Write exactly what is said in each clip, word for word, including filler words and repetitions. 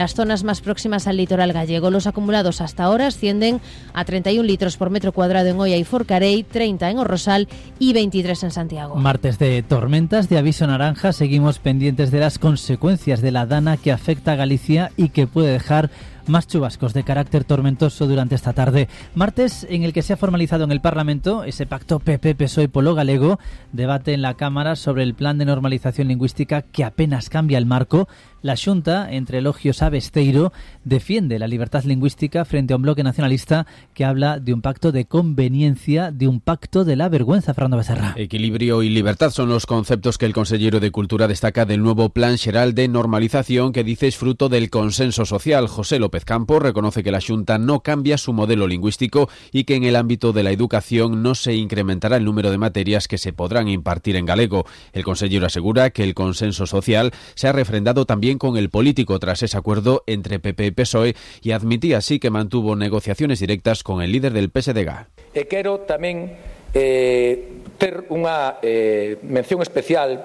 Las zonas más próximas al litoral gallego, los acumulados hasta ahora ascienden a treinta y un litros por metro cuadrado en Oia y Forcarei, treinta en Orrosal y veintitrés en Santiago. Martes de tormentas, de aviso naranja, seguimos pendientes de las consecuencias de la dana que afecta a Galicia y que puede dejar más chubascos de carácter tormentoso durante esta tarde. Martes en el que se ha formalizado en el Parlamento ese pacto P P P S O E Polo Galego, debate en la Cámara sobre el plan de normalización lingüística que apenas cambia el marco. La Xunta, entre elogios a Besteiro, defiende la libertad lingüística frente a un bloque nacionalista que habla de un pacto de conveniencia, de un pacto de la vergüenza. Fernando Becerra. Equilibrio y libertad son los conceptos que el consellero de Cultura destaca del nuevo Plan Xeral de Normalización que dice es fruto del consenso social. José López Campos reconoce que la Xunta no cambia su modelo lingüístico y que en el ámbito de la educación no se incrementará el número de materias que se podrán impartir en galego. El consellero asegura que el consenso social se ha refrendado también con el político tras ese acuerdo entre P P y P S O E y admitía así que mantuvo negociaciones directas con el líder del P S D G. E quero tamén eh, ter unha eh, mención especial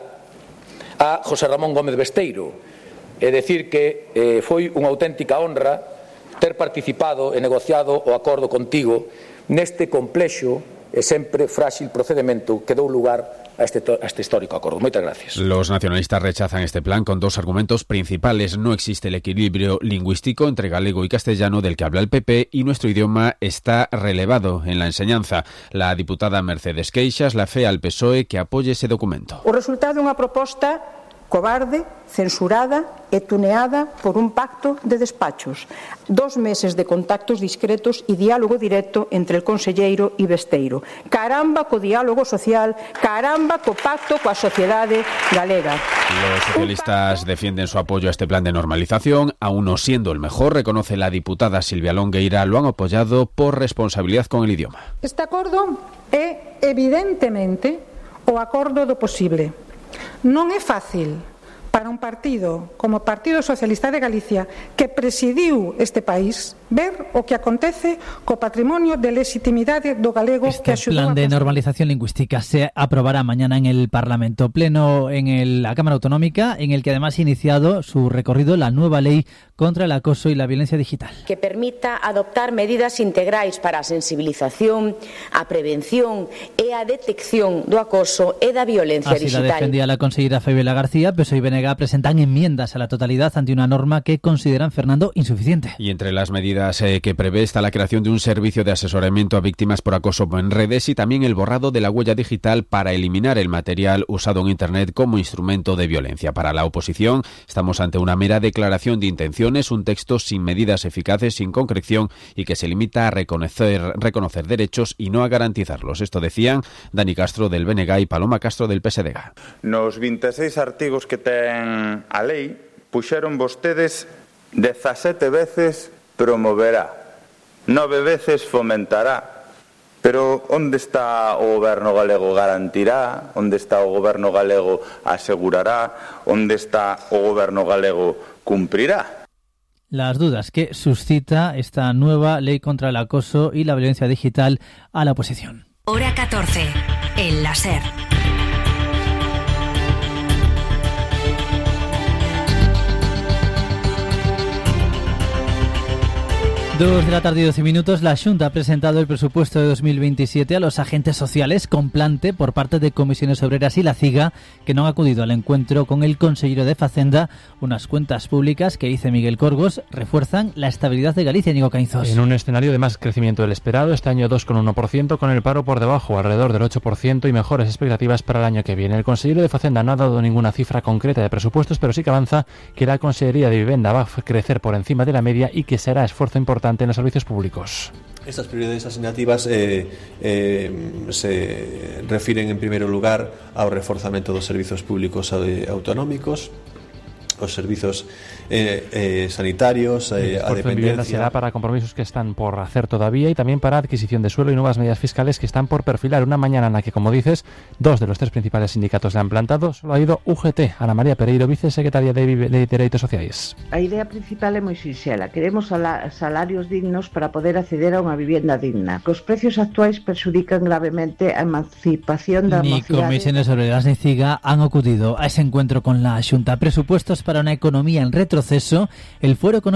a José Ramón Gómez Besteiro, é dicir que eh, foi unha auténtica honra ter participado e negociado o acordo contigo neste complexo e sempre frágil procedimento que dou lugar a este, a este histórico acuerdo. Muchas gracias. Los nacionalistas rechazan este plan con dos argumentos principales. No existe el equilibrio lingüístico entre galego y castellano del que habla el P P y nuestro idioma está relevado en la enseñanza. La diputada Mercedes Queixas la fe al P S O E que apoye ese documento. O resultado é unha proposta cobarde, censurada e tuneada por un pacto de despachos. Dos meses de contactos discretos e diálogo directo entre el conselleiro e Besteiro. Caramba co diálogo social, caramba co pacto coa sociedade galega. Los socialistas defienden su apoyo a este plan de normalización, aún no siendo el mejor, reconoce la diputada Silvia Longueira, lo han apoyado por responsabilidad con el idioma. Este acordo é evidentemente o acordo do posible. Non é fácil para un partido como o Partido Socialista de Galicia que presidiu este país ver o que acontece co patrimonio de legitimidade do galego este que axudou plan de normalización lingüística se aprobará mañana en el Parlamento Pleno en el, la Cámara Autonómica, en el que además ha iniciado su recorrido la nueva ley contra el acoso y la violencia digital. Que permita adoptar medidas integrais para a sensibilización, a prevención e a detección do acoso e da violencia Así digital. Así la defendía la consellera Fabiola García. P S O E y B N G presentan enmiendas a la totalidad ante una norma que consideran, Fernando, insuficiente. Y entre las medidas eh, que prevé está la creación de un servicio de asesoramiento a víctimas por acoso en redes y también el borrado de la huella digital para eliminar el material usado en Internet como instrumento de violencia. Para la oposición, estamos ante una mera declaración de intenciones, un texto sin medidas eficaces, sin concreción y que se limita a reconocer, reconocer derechos y no a garantizarlos. Esto decían Dani Castro del B N G y Paloma Castro del P S D G. Nos vinte e seis artigos que ten a lei, puxeron vostedes dezasete veces promoverá, nove veces fomentará. Pero onde está o goberno galego garantirá, onde está o goberno galego asegurará, onde está o goberno galego cumprirá. Las dudas que suscita esta nueva ley contra el acoso y la violencia digital a la oposición. Hora catorce, el láser. Dos de la tarde y doce minutos, la Xunta ha presentado el presupuesto de dos mil veintisiete a los agentes sociales con plante por parte de Comisiones Obreras y la CIGA, que no han acudido al encuentro con el consellero de Facenda. Unas cuentas públicas que, dice Miguel Corgos, refuerzan la estabilidad de Galicia. Ñigo Cainzos. En un escenario de más crecimiento del esperado, este año dos coma uno por ciento, con el paro por debajo, alrededor del ocho por ciento, y mejores expectativas para el año que viene. El consellero de Facenda no ha dado ninguna cifra concreta de presupuestos, pero sí que avanza que la Consellería de Vivienda va a crecer por encima de la media y que será esfuerzo importante en los servicios públicos. Estas prioridades asignativas eh, eh, se refiren en primeiro lugar ao reforzamento dos servizos públicos autonómicos, os servizos eh, eh, sanitarios, eh, a dependencia. Será para compromisos que están por hacer todavía y también para adquisición de suelo y nuevas medidas fiscales que están por perfilar. Una mañana en la que, como dices, dos de los tres principales sindicatos le han plantado. Solo ha ido U G T. Ana María Pereiro, vicesecretaria de, de Dereitos Sociais. A idea principal é moi sinxela. Queremos salarios dignos para poder acceder a unha vivienda digna. Que os precios actuais perxudican gravemente a emancipación da Ni mocidade. Comisiones Obreras ni CIGA han acudido a ese encuentro con la Xunta. Presupuestos para una economía en retro retroceso. El Fuero